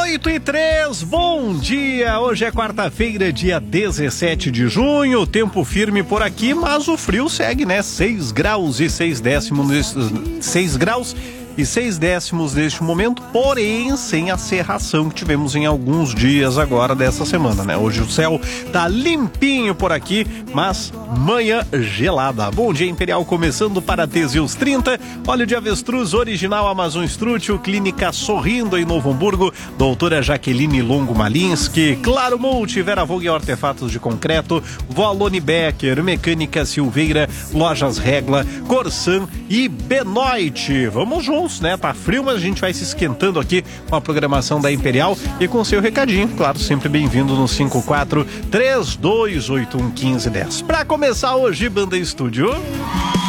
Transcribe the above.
8h03, bom dia! Hoje é quarta-feira, dia 17 de junho, tempo firme por aqui, mas o frio segue, né? 6 graus e 6 décimos, 6 graus e 6 décimos neste momento, porém sem a cerração que tivemos em alguns dias agora dessa semana, né? Hoje o céu tá limpinho por aqui, mas manhã gelada. Bom dia, Imperial, começando para Teseus 30, óleo de avestruz original Amazon Strútil, Clínica Sorrindo em Novo Hamburgo, doutora Jaqueline Longo Malinski, Claro Multi, Vera Vogue Artefatos de Concreto, Volone Becker, Mecânica Silveira, Lojas Regla, Corsan e Benoit. Vamos juntos, né? Tá frio, mas a gente vai se esquentando aqui com a programação da Imperial e com seu recadinho, claro, sempre bem-vindo no 54-3281-1510. Pra começar hoje, Banda Estúdio.